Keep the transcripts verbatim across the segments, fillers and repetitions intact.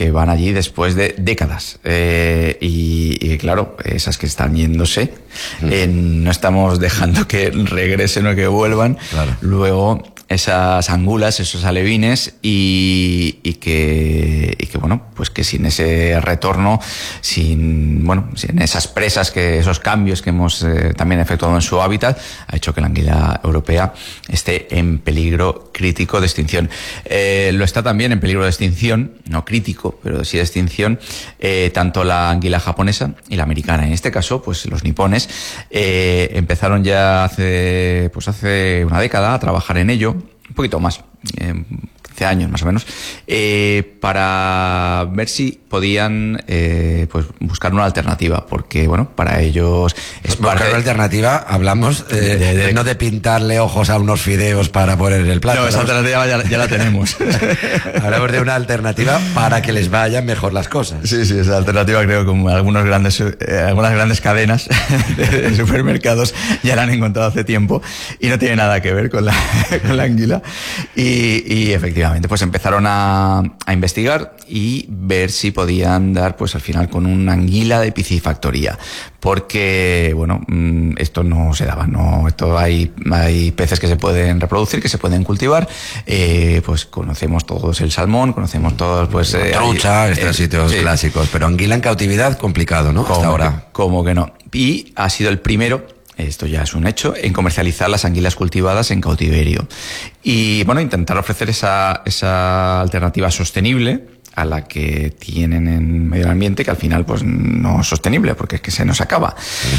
que van allí después de décadas. Eh, y, y claro, esas que están yéndose, eh, no estamos dejando que regresen o que vuelvan. Claro. Luego, esas angulas, esos alevines, y, y que, y que bueno, pues que sin ese retorno, sin, bueno, sin esas presas, que esos cambios que hemos eh, también efectuado en su hábitat, ha hecho que la anguila europea esté en peligro crítico de extinción. Eh, lo está también en peligro de extinción, no crítico, pero sí de extinción, eh, tanto la anguila japonesa y la americana. En este caso, pues los nipones eh, empezaron ya hace, pues hace una década a trabajar en ello, un poquito más, eh, quince años más o menos, eh, para ver si podían eh, pues buscar una alternativa, porque bueno, para ellos es buscar parte... una alternativa, hablamos eh, de, de, de, no de pintarle ojos a unos fideos para poner en el plato. No, esa alternativa ya, ya la tenemos. Hablamos de una alternativa para que les vayan mejor las cosas. Sí, sí, esa alternativa creo que como algunos grandes, eh, algunas grandes cadenas de, de supermercados ya la han encontrado hace tiempo y no tiene nada que ver con la, con la anguila. Y, y efectivamente, pues empezaron a, a investigar y ver si podían dar, pues al final, con una anguila de piscifactoría. Porque, bueno, esto no se daba, no, esto hay, hay peces que se pueden reproducir, que se pueden cultivar, eh, pues conocemos todos el salmón, conocemos todos, pues... Eh, trucha, hay, estos eh, sitios sí. clásicos, pero anguila en cautividad, complicado, ¿no? Hasta ahora. Como que no. Y ha sido el primero, esto ya es un hecho, en comercializar las anguilas cultivadas en cautiverio. Y, bueno, intentar ofrecer esa, esa alternativa sostenible a la que tienen en medio ambiente, que al final pues no es sostenible, porque es que se nos acaba.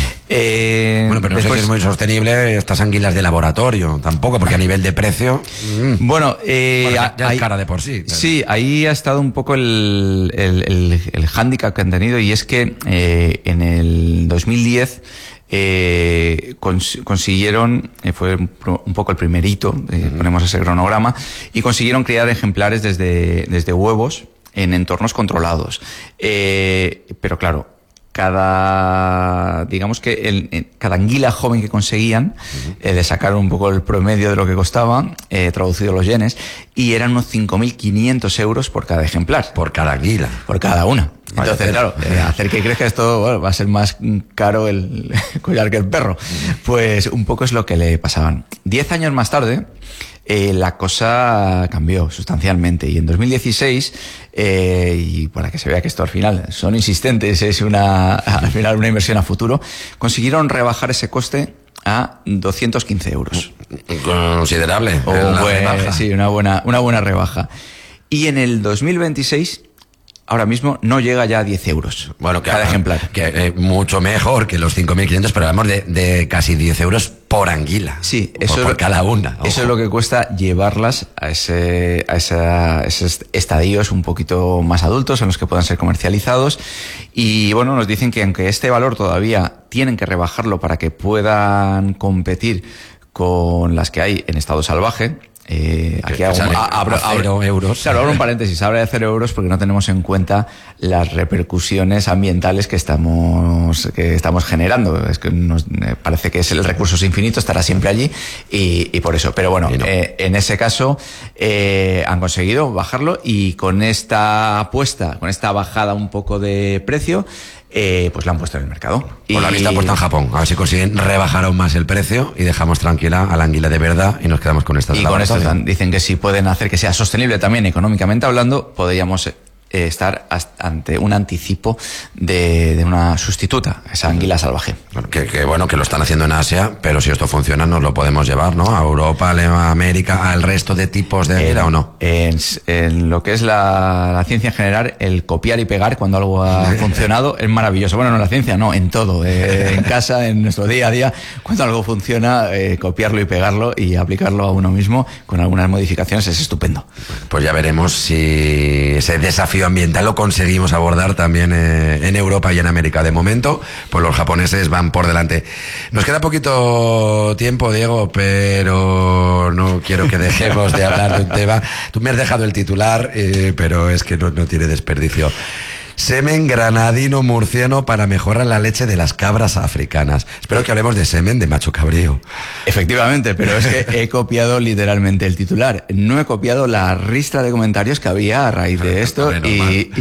Eh, bueno, pero no después, sé si es muy sostenible estas anguilas de laboratorio, tampoco, porque a nivel de precio... Mmm. Bueno, eh, bueno, ya, ya hay, es cara de por sí. Pero... Sí, ahí ha estado un poco el, el, el, el hándicap que han tenido, y es que eh, en el dos mil diez... Eh, cons consiguieron, eh, fue un, un poco el primer hito, eh, uh-huh. ponemos ese cronograma, y consiguieron criar ejemplares desde, desde huevos en entornos controlados. Eh, pero claro, cada, digamos que el, el, cada anguila joven que conseguían, uh-huh. eh, de sacar un poco el promedio de lo que costaba, eh, traducido los yenes, y eran unos cinco mil quinientos euros por cada ejemplar. Por cada anguila. Por cada una. Entonces, claro, eh, hacer que crees que esto bueno, va a ser más caro el, el collar que el perro. Pues un poco es lo que le pasaban. Diez años más tarde, eh, la cosa cambió sustancialmente. Y en dos mil dieciséis, eh, y para que se vea que esto al final son insistentes, es una, al final una inversión a futuro, consiguieron rebajar ese coste a doscientos quince euros. Considerable. O una buen, sí, una buena, una buena rebaja. Y en el dos mil veintiséis... ahora mismo no llega ya a diez euros. Bueno, que, cada ejemplar. Que eh, mucho mejor que los cinco mil quinientos, pero hablamos de, de casi diez euros por anguila. Sí, eso por, por cada una. Ojo. Eso es lo que cuesta llevarlas a ese, a esa, a esos estadios un poquito más adultos en los que puedan ser comercializados. Y bueno, nos dicen que aunque este valor todavía tienen que rebajarlo para que puedan competir con las que hay en estado salvaje. Eh, aquí hago, sale, abro, abro, euros. Claro, abro un paréntesis, habla de cero euros porque no tenemos en cuenta las repercusiones ambientales que estamos, que estamos generando. Es que nos eh, parece que es el recurso infinito, estará siempre allí y, y por eso. Pero bueno, no. eh, en ese caso eh, han conseguido bajarlo, y con esta apuesta, con esta bajada un poco de precio, Eh, pues la han puesto en el mercado. Por la vista puesta en Japón. A ver si consiguen rebajar aún más el precio y dejamos tranquila a la anguila de verdad y nos quedamos con estas. Y con esto dicen que si pueden hacer que sea sostenible también económicamente hablando, podríamos eh, estar ante un anticipo de, de una sustituta, esa anguila salvaje. Bueno, que, que bueno, que lo están haciendo en Asia, pero si esto funciona nos lo podemos llevar, ¿no? A Europa, a América, al resto de tipos de anguila, ¿o no? En, en lo que es la, la ciencia en general, el copiar y pegar cuando algo ha funcionado es maravilloso. Bueno, no en la ciencia, no, en todo. Eh, en casa, en nuestro día a día, cuando algo funciona, eh, copiarlo y pegarlo y aplicarlo a uno mismo con algunas modificaciones es estupendo. Pues ya veremos si ese desafío ambiental lo conseguimos abordar también eh, en Europa y en América. De momento, pues los japoneses van por delante. Nos queda poquito tiempo, Diego, pero no quiero que dejemos de hablar de un tema. Tú me has dejado el titular, eh, pero es que no, no tiene desperdicio. Semen granadino murciano para mejorar la leche de las cabras africanas. Espero que hablemos de semen de macho cabrío. Efectivamente, pero es que he copiado literalmente el titular. No he copiado la ristra de comentarios que había a raíz de esto y,